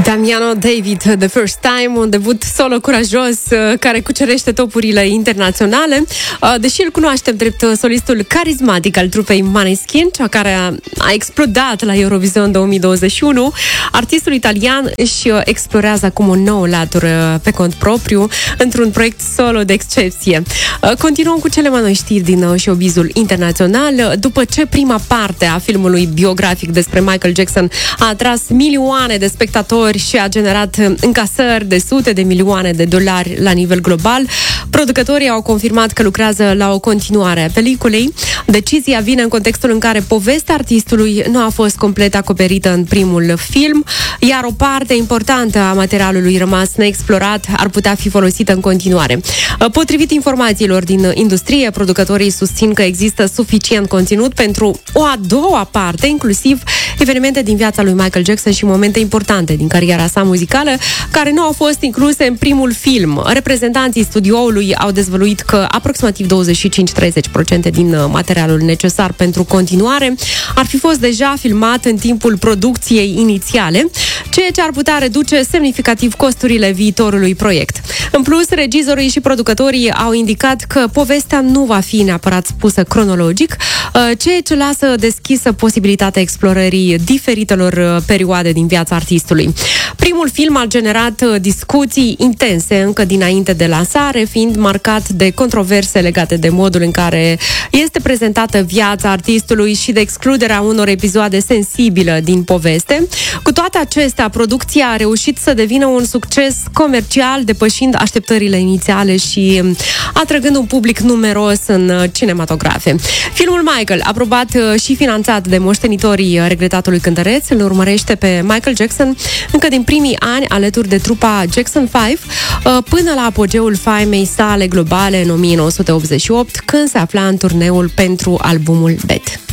Damiano David, The First Time, un debut solo curajos care cucerește topurile internaționale. Deși îl cunoaștem drept solistul carismatic al trupei Måneskin, cea care a explodat la Eurovision 2021, artistul italian își explorează acum o nouă latură pe cont propriu într-un proiect solo de excepție. Continuăm cu cele mai noi știri din showbizul internațional. După ce prima parte a filmului biografic despre Michael Jackson a atras milioane de spectatori și a generat încasări de sute de milioane de dolari la nivel global, producătorii au confirmat că lucrează la o continuare a peliculei. Decizia vine în contextul în care povestea artistului nu a fost complet acoperită în primul film, iar o parte importantă a materialului rămas neexplorat ar putea fi folosită în continuare. Potrivit informațiilor din industrie, producătorii susțin că există suficient conținut pentru o a doua parte, inclusiv evenimente din viața lui Michael Jackson și momente importante din cariera sa muzicală, care nu au fost incluse în primul film. Reprezentanții studioului au dezvăluit că aproximativ 25-30% din materialul necesar pentru continuare ar fi fost deja filmat în timpul producției inițiale, ceea ce ar putea reduce semnificativ costurile viitorului proiect. În plus, regizorii și producătorii au indicat că povestea nu va fi neapărat spusă cronologic, ceea ce lasă deschisă posibilitatea explorării diferitelor perioade din viața artistului. Primul film a generat discuții intense încă dinainte de lansare, fiind marcat de controverse legate de modul în care este prezentată viața artistului și de excluderea unor episoade sensibile din poveste. Cu toate acestea, producția a reușit să devină un succes comercial, depășind așteptările inițiale și atrăgând un public numeros în cinematografe. Filmul Michael, aprobat și finanțat de moștenitorii regretatului cântăreț, îl urmărește pe Michael Jackson încă din primii ani alături de trupa Jackson 5, până la apogeul faimei sale globale în 1988, când se afla în turneul pentru albumul Bad.